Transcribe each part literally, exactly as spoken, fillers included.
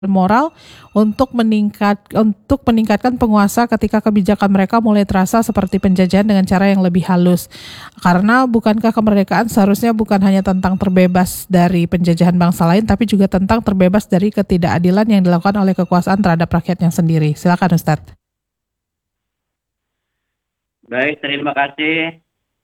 moral untuk meningkat untuk meningkatkan penguasa ketika kebijakan mereka mulai terasa seperti penjajahan dengan cara yang lebih halus. Karena bukankah kemerdekaan seharusnya bukan hanya tentang terbebas dari penjajahan bangsa lain, tapi juga tentang terbebas dari ketidakadilan yang dilakukan oleh kekuasaan terhadap rakyatnya sendiri. Silakan Ustadz. Baik, terima kasih.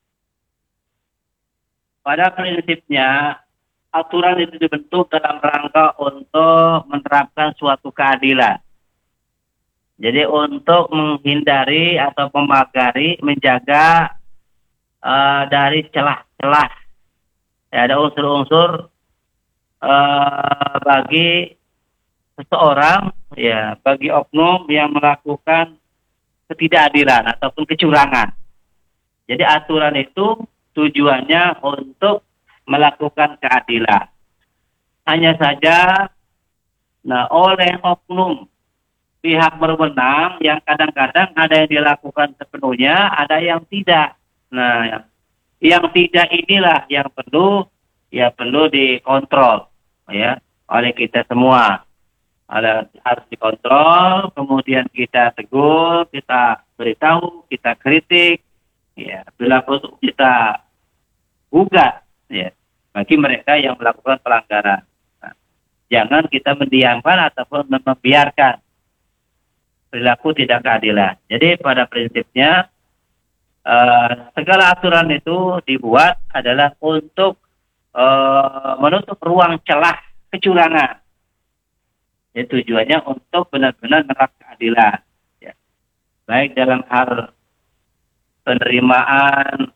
Pada prinsipnya, aturan itu dibentuk dalam rangka untuk menerapkan suatu keadilan. Jadi untuk menghindari atau memagari, menjaga uh, dari celah-celah. Ya, ada unsur-unsur uh, bagi seseorang, ya, bagi oknum yang melakukan ketidakadilan ataupun kecurangan. Jadi aturan itu tujuannya untuk melakukan keadilan. Hanya saja, nah, oleh oknum pihak berwenang yang kadang-kadang ada yang dilakukan sepenuhnya, ada yang tidak. Nah, yang tidak inilah yang perlu ya perlu dikontrol, ya, oleh kita semua. Ada harus dikontrol, kemudian kita tegur, kita beritahu, kita kritik, ya, bila perlu kita gugat, ya, bagi mereka yang melakukan pelanggaran. Nah, jangan kita mendiamkan ataupun membiarkan perilaku tidak keadilan. Jadi pada prinsipnya uh, segala aturan itu dibuat adalah untuk uh, menutup ruang celah kecurangan. Jadi tujuannya untuk benar-benar menerapkan keadilan, ya. Baik dalam hal penerimaan,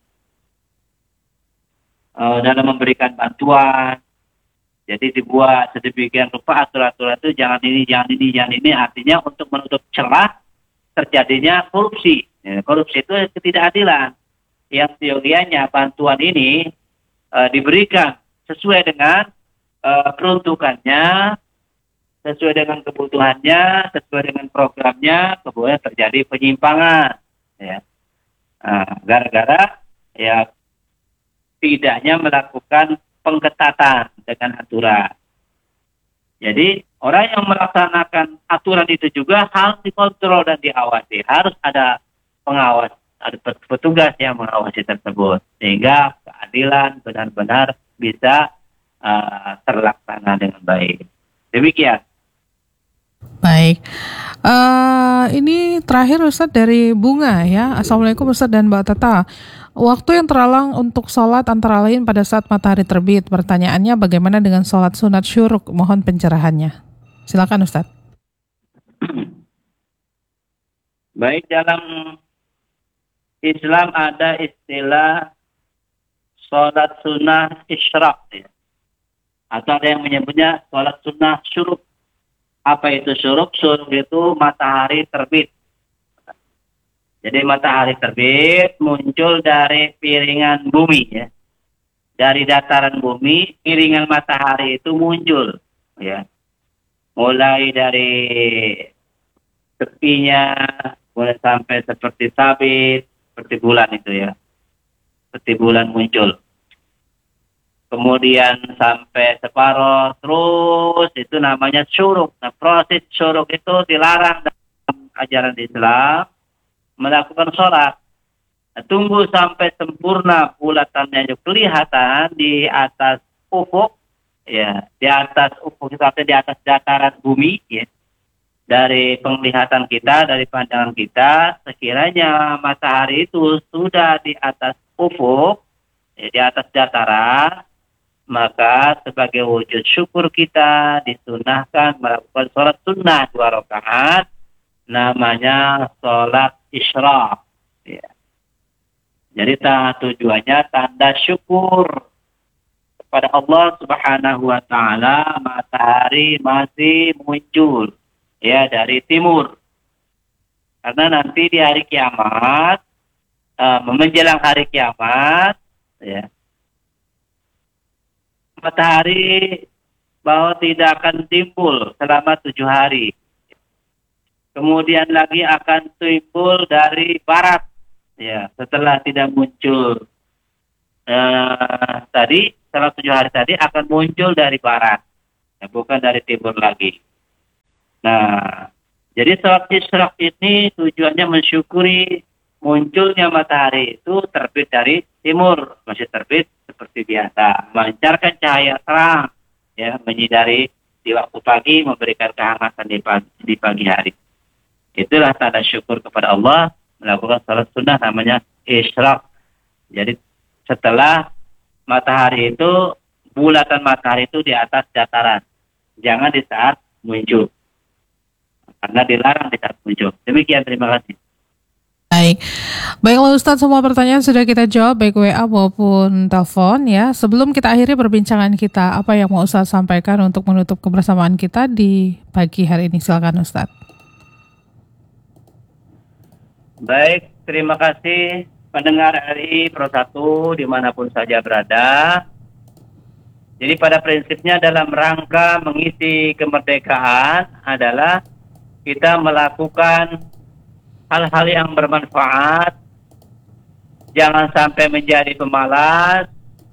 uh, dalam memberikan bantuan. Jadi dibuat sedemikian rupa aturan-aturan itu jangan ini, jangan ini, jangan ini. Artinya untuk menutup celah terjadinya korupsi. Ya, korupsi itu ketidakadilan. Yang teorianya bantuan ini uh, diberikan sesuai dengan uh, peruntukannya, sesuai dengan kebutuhannya, sesuai dengan programnya, kemudian terjadi penyimpangan, ya. Nah, gara-gara ya tidaknya melakukan pengetatan dengan aturan. Jadi orang yang melaksanakan aturan itu juga harus dikontrol dan diawasi. Harus ada pengawas, ada petugas yang mengawasi tersebut, sehingga keadilan benar-benar bisa uh, terlaksana dengan baik. Demikian. Baik, uh, ini terakhir Ustadz dari Bunga ya. Assalamualaikum Ustadz dan Mbak Tata. Waktu yang terhalang untuk sholat antara lain pada saat matahari terbit. Pertanyaannya bagaimana dengan sholat sunat syuruk? Mohon pencerahannya. Silakan Ustadz. Baik, dalam Islam ada istilah sholat sunnah isyraq, ya. Atau ada yang menyebutnya sholat sunnah syuruk. Apa itu syuruk? Syuruk itu matahari terbit. Jadi matahari terbit muncul dari piringan bumi, ya. Dari dataran bumi, piringan matahari itu muncul, ya. Mulai dari tepinya, mulai sampai seperti sabit, seperti bulan itu, ya. Seperti bulan muncul. Kemudian sampai separuh, terus itu namanya syuruk. Nah, proses syuruk itu dilarang dalam ajaran Islam melakukan sholat. Nah, tunggu sampai sempurna bulatannya itu kelihatan di atas ufuk, ya, di atas ufuk sampai di atas dataran bumi, ya. Dari penglihatan kita, dari pandangan kita, sekiranya matahari itu sudah di atas ufuk, ya, di atas dataran, maka sebagai wujud syukur kita disunahkan melakukan sholat sunnah dua rakaat, namanya sholat isyraq, ya. Jadi tujuannya tanda syukur kepada Allah Subhanahu wa taala, matahari masih muncul, ya, dari timur. Karena nanti di hari kiamat, uh, menjelang hari kiamat, ya, matahari bahwa tidak akan timbul selama tujuh hari. Kemudian lagi akan timbul dari barat, ya, setelah tidak muncul uh, tadi, setelah tujuh hari tadi akan muncul dari barat, ya, bukan dari timur lagi. Nah, jadi sholat isyraq ini tujuannya mensyukuri munculnya matahari itu terbit dari timur, masih terbit seperti biasa, memancarkan cahaya terang, ya, menyinari di waktu pagi, memberikan kehangatan di pagi, di pagi hari. Itulah tanda syukur kepada Allah, melakukan salat sunnah namanya isyraq. Jadi setelah matahari itu, bulatan matahari itu di atas dataran, jangan di saat muncul, karena dilarang di saat muncul. Demikian, terima kasih. Baik, baiklah Ustadz, semua pertanyaan sudah kita jawab baik W A maupun telepon ya. Sebelum kita akhiri perbincangan kita, apa yang mau Ustadz sampaikan untuk menutup kebersamaan kita di pagi hari ini? Silakan Ustadz. Baik, terima kasih pendengar R I Pro satu dimanapun saja berada. Jadi pada prinsipnya dalam rangka mengisi kemerdekaan adalah kita melakukan hal-hal yang bermanfaat, jangan sampai menjadi pemalas.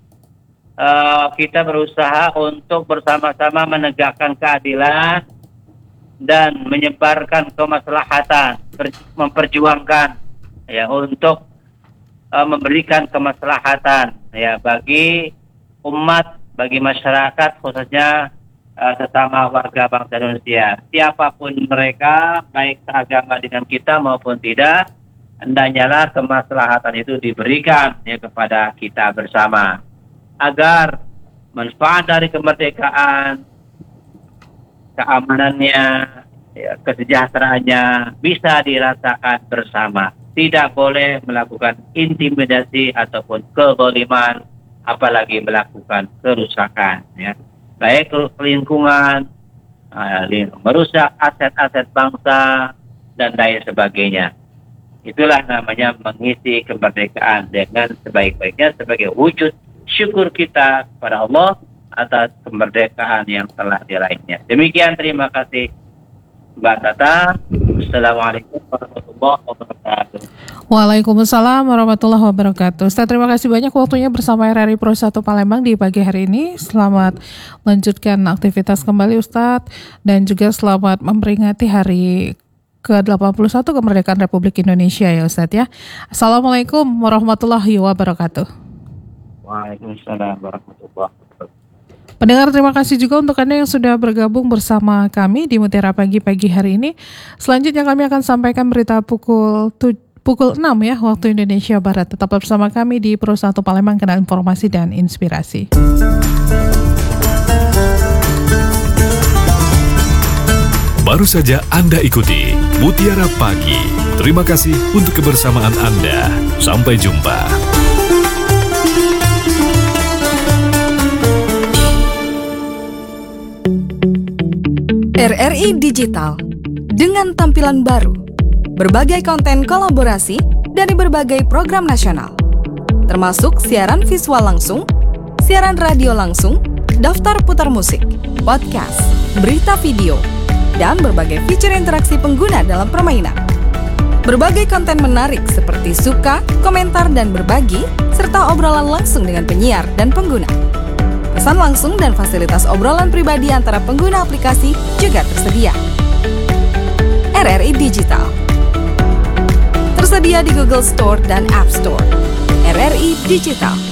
Uh, kita berusaha untuk bersama-sama menegakkan keadilan dan menyebarkan kemaslahatan, memperjuangkan ya untuk uh, memberikan kemaslahatan ya bagi umat, bagi masyarakat, khususnya Uh, sesama warga bangsa Indonesia. Siapapun mereka, baik seagama dengan kita maupun tidak, hendaknya kemaslahatan itu diberikan ya kepada kita bersama, agar manfaat dari kemerdekaan, keamanannya, ya, kesejahteraannya bisa dirasakan bersama. Tidak boleh melakukan intimidasi ataupun kezaliman, apalagi melakukan kerusakan ya. Baik lingkungan, merusak aset-aset bangsa, dan lain sebagainya. Itulah namanya mengisi kemerdekaan dengan sebaik-baiknya sebagai wujud syukur kita kepada Allah atas kemerdekaan yang telah diraihnya. Demikian, terima kasih Mbak Tata. Assalamualaikum warahmatullahi wabarakatuh. Waalaikumsalam warahmatullahi wabarakatuh. Ustaz, terima kasih banyak waktunya bersama R R I Pro satu Palembang di pagi hari ini. Selamat melanjutkan aktivitas kembali Ustaz, dan juga selamat memperingati hari ke delapan puluh satu kemerdekaan Republik Indonesia ya Ustaz ya. Assalamualaikum warahmatullahi wabarakatuh. Waalaikumsalam warahmatullahi wabarakatuh. Pendengar, terima kasih juga untuk Anda yang sudah bergabung bersama kami di Mutiara Pagi pagi hari ini. Selanjutnya kami akan sampaikan berita pukul tujuh Pukul enam ya, waktu Indonesia Barat. Tetap bersama kami di Pro satu Palembang, kenal informasi dan inspirasi. Baru saja Anda ikuti Mutiara Pagi. Terima kasih untuk kebersamaan Anda. Sampai jumpa. R R I Digital dengan tampilan baru, berbagai konten kolaborasi dari berbagai program nasional, termasuk siaran visual langsung, siaran radio langsung, daftar putar musik, podcast, berita video, dan berbagai fitur interaksi pengguna dalam permainan. Berbagai konten menarik seperti suka, komentar, dan berbagi, serta obrolan langsung dengan penyiar dan pengguna. Pesan langsung dan fasilitas obrolan pribadi antara pengguna aplikasi juga tersedia. R R I Digital tersedia di Google Store dan App Store. R R I Digital.